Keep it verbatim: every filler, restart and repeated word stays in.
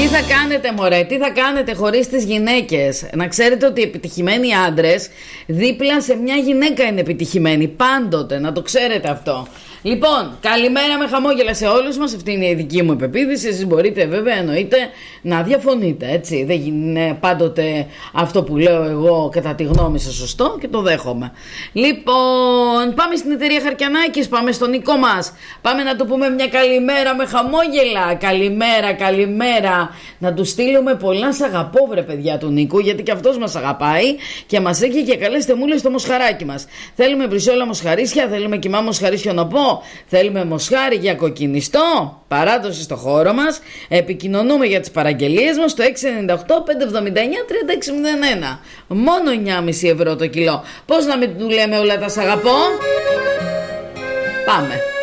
θα κάνετε μωρέ, τι θα κάνετε χωρίς τις γυναίκες? Να ξέρετε ότι οι επιτυχημένοι άντρες δίπλα σε μια γυναίκα είναι επιτυχημένοι. Πάντοτε, να το ξέρετε αυτό. Λοιπόν, καλημέρα με χαμόγελα σε όλους μας. Αυτή είναι η δική μου επεποίθηση. Εσείς μπορείτε βέβαια, εννοείται, να διαφωνείτε, έτσι. Δεν είναι πάντοτε αυτό που λέω εγώ κατά τη γνώμη σας σωστό και το δέχομαι. Λοιπόν, πάμε στην εταιρεία Χαρκιανάκης, πάμε στον Νικό μας. Πάμε να του πούμε μια καλημέρα με χαμόγελα. Καλημέρα, καλημέρα. Να του στείλουμε πολλά σ' αγαπώ βρε παιδιά του Νίκου, γιατί και αυτός μας αγαπάει και μας έχει και καλές τεμούλες στο μοσχαράκι μας. Θέλουμε μπρισόλα μοσχαρίσια, θέλουμε κιμά μοσχαρίσιο να πω. Θέλουμε μοσχάρι για κοκκινιστό. Παράδοση στο χώρο μας. Επικοινωνούμε για τις παραγγελίες μας στο έξι εννιά οκτώ πέντε εβδομήντα εννιά τριάντα έξι μηδέν ένα. Μόνο εννιά κόμμα πέντε ευρώ το κιλό. Πώς να μην του λέμε όλα τα σ' αγαπώ? Πάμε.